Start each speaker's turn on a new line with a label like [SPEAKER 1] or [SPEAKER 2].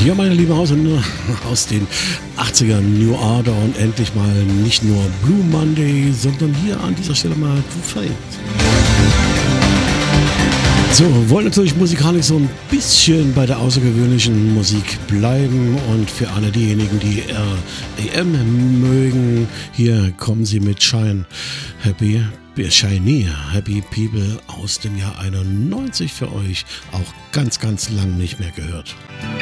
[SPEAKER 1] Ja, meine lieben Haushunde aus den 80ern, New Order und endlich mal nicht nur Blue Monday, sondern hier an dieser Stelle mal To Fate. So, wollen natürlich musikalisch so ein bisschen bei der außergewöhnlichen Musik bleiben und für alle diejenigen, die AM mögen, hier kommen sie mit Shiny Happy People aus dem Jahr 91 für euch, auch ganz, ganz lang nicht mehr gehört.